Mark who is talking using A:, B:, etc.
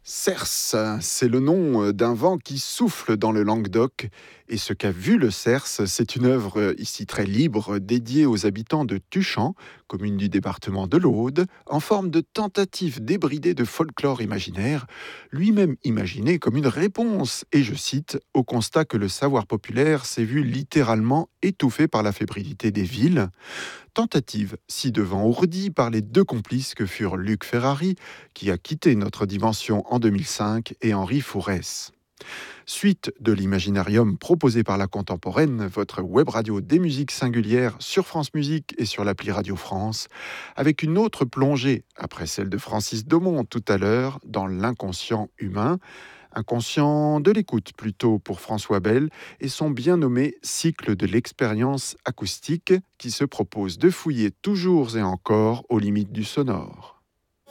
A: Cerse, c'est le nom d'un vent qui souffle dans le Languedoc. Et ce qu'a vu le Cerse, c'est une œuvre ici très libre, dédiée aux habitants de Tuchan, commune du département de l'Aude, en forme de tentative débridée de folklore imaginaire, lui-même imaginé comme une réponse, et je cite, au constat que le savoir populaire s'est vu littéralement étouffé par la fébrilité des villes. Tentative ci-devant ourdie par les deux complices que furent Luc Ferrari, qui a quitté notre dimension en 2005, et Henri Fourès. Suite de l'imaginarium proposé par la Contemporaine, votre web radio des musiques singulières sur France Musique et sur l'appli Radio France, avec une autre plongée, après celle de Francis Daumont tout à l'heure, dans l'inconscient humain, inconscient de l'écoute plutôt pour François Bell et son bien nommé cycle de l'expérience acoustique qui se propose de fouiller toujours et encore aux limites du sonore.